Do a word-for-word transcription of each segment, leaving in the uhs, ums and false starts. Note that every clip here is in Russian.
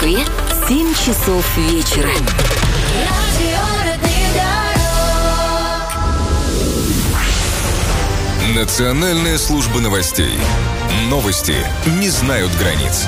Москве семь часов вечера. Национальная служба новостей. Новости не знают границ.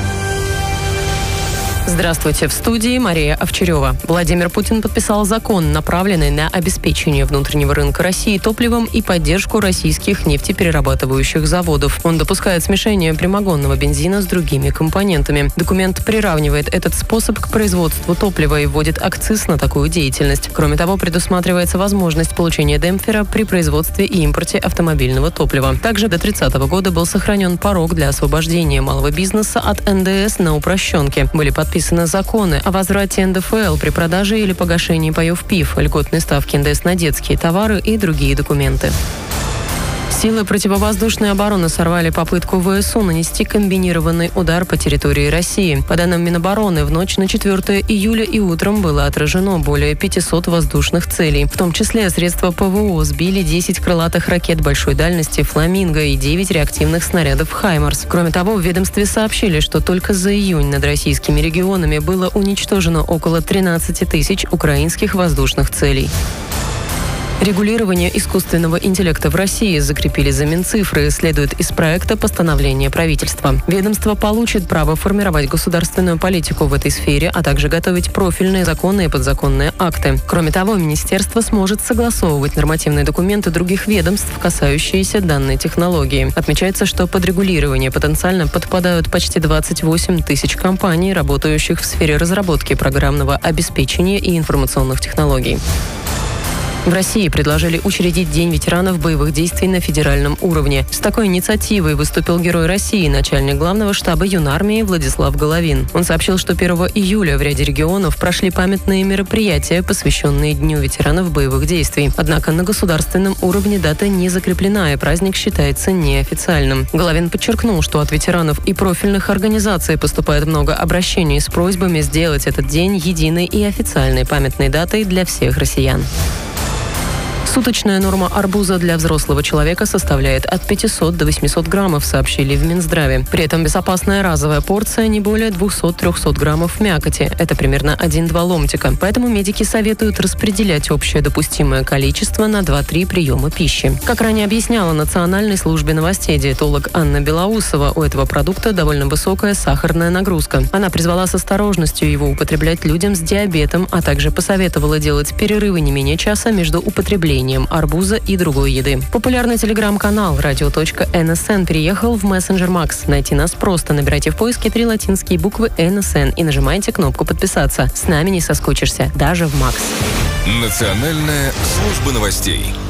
Здравствуйте, в студии Мария Овчарева. Владимир Путин подписал закон, направленный на обеспечение внутреннего рынка России топливом и поддержку российских нефтеперерабатывающих заводов. Он допускает смешение прямогонного бензина с другими компонентами. Документ приравнивает этот способ к производству топлива и вводит акциз на такую деятельность. Кроме того, предусматривается возможность получения демпфера при производстве и импорте автомобильного топлива. Также до тридцатого года был сохранен порог для освобождения малого бизнеса от эн дэ эс на упрощенке. Были подписаны законы о возврате эн дэ эф эл при продаже или погашении паев ПИФ, льготной ставки эн дэ эс на детские товары и другие документы. Силы противовоздушной обороны сорвали попытку вэ эс у нанести комбинированный удар по территории России. По данным Минобороны, в ночь на четвёртое июля и утром было отражено более пятисот воздушных целей. В том числе средства пэ вэ о сбили десять крылатых ракет большой дальности «Фламинго» и девять реактивных снарядов «Хаймарс». Кроме того, в ведомстве сообщили, что только за июнь над российскими регионами было уничтожено около тринадцати тысяч украинских воздушных целей. Регулирование искусственного интеллекта в России закрепили за Минцифры, следует из проекта постановления правительства. Ведомство получит право формировать государственную политику в этой сфере, а также готовить профильные законы и подзаконные акты. Кроме того, министерство сможет согласовывать нормативные документы других ведомств, касающиеся данной технологии. Отмечается, что под регулирование потенциально подпадают почти двадцать восемь тысяч компаний, работающих в сфере разработки программного обеспечения и информационных технологий. В России предложили учредить День ветеранов боевых действий на федеральном уровне. С такой инициативой выступил Герой России, начальник главного штаба Юнармии Владислав Головин. Он сообщил, что первого июля в ряде регионов прошли памятные мероприятия, посвященные Дню ветеранов боевых действий. Однако на государственном уровне дата не закреплена, и праздник считается неофициальным. Головин подчеркнул, что от ветеранов и профильных организаций поступает много обращений с просьбами сделать этот день единой и официальной памятной датой для всех россиян. Суточная норма арбуза для взрослого человека составляет от пятисот до восьмисот граммов, сообщили в Минздраве. При этом безопасная разовая порция не более двухсот-трехсот граммов мякоти. Это примерно один-два ломтика. Поэтому медики советуют распределять общее допустимое количество на два-три приема пищи. Как ранее объясняла Национальной службе новостей диетолог Анна Белоусова, у этого продукта довольно высокая сахарная нагрузка. Она призвала с осторожностью его употреблять людям с диабетом, а также посоветовала делать перерывы не менее часа между употреблением арбуза и другой еды. Популярный телеграм-канал радио точка эн эс эн переехал в мессенджер Макс. Найти нас просто. Набирайте в поиске три латинские буквы эн эс эн и нажимайте кнопку «Подписаться». С нами не соскучишься, даже в Макс. Национальная служба новостей.